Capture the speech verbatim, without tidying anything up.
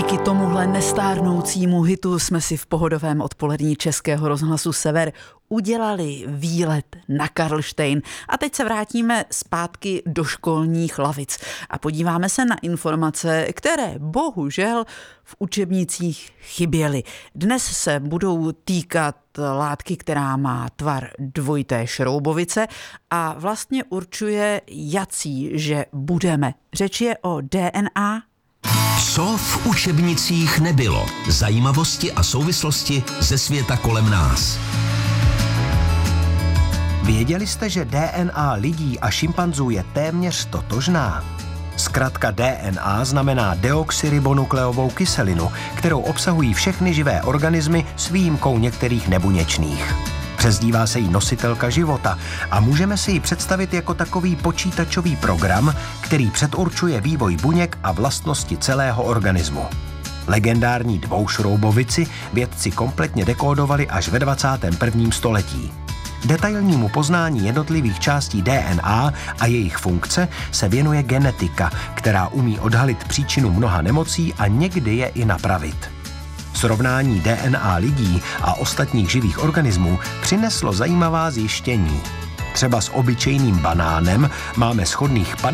Díky tomuhle nestárnoucímu hitu jsme si v pohodovém odpolední Českého rozhlasu Sever udělali výlet na Karlštejn. A teď se vrátíme zpátky do školních lavic a podíváme se na informace, které bohužel v učebnicích chyběly. Dnes se budou týkat látky, která má tvar dvojité šroubovice a vlastně určuje, jací že budeme. Řeč je o D N A. Co v učebnicích nebylo? Zajímavosti a souvislosti ze světa kolem nás. Věděli jste, že D N A lidí a šimpanzů je téměř totožná? Zkratka D N A znamená deoxyribonukleovou kyselinu, kterou obsahují všechny živé organismy s výjimkou některých nebuněčných. Přezdívá se jí nositelka života a můžeme si ji představit jako takový počítačový program, který předurčuje vývoj buněk a vlastnosti celého organismu. Legendární dvoušroubovici vědci kompletně dekódovali až ve dvacátém prvním století. Detailnímu poznání jednotlivých částí D N A a jejich funkce se věnuje genetika, která umí odhalit příčinu mnoha nemocí a někdy je i napravit. Srovnání D N A lidí a ostatních živých organismů přineslo zajímavá zjištění. Třeba s obyčejným banánem máme shodných